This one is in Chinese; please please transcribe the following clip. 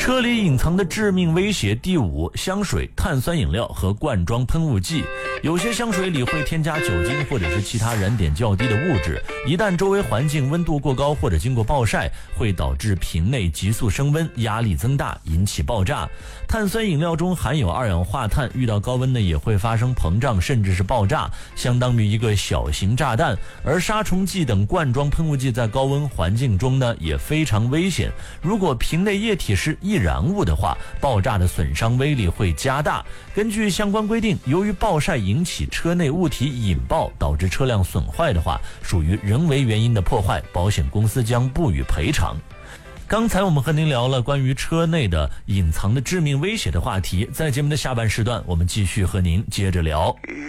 车里隐藏的致命威胁第5，香水、碳酸饮料和罐装喷雾剂。有些香水里会添加酒精或者是其他燃点较低的物质，一旦周围环境温度过高或者经过暴晒，会导致瓶内急速升温，压力增大，引起爆炸。碳酸饮料中含有二氧化碳，遇到高温呢也会发生膨胀甚至是爆炸，相当于一个小型炸弹。而杀虫剂等罐装喷雾剂在高温环境中呢也非常危险，如果瓶内液体是易燃物的话，爆炸的损伤威力会加大。根据相关规定，由于暴晒引起车内物体引爆导致车辆损坏的话，属于人为原因的破坏，保险公司将不予赔偿。刚才我们和您聊了关于车内的隐藏的致命威胁的话题，在节目的下半时段，我们继续和您接着聊。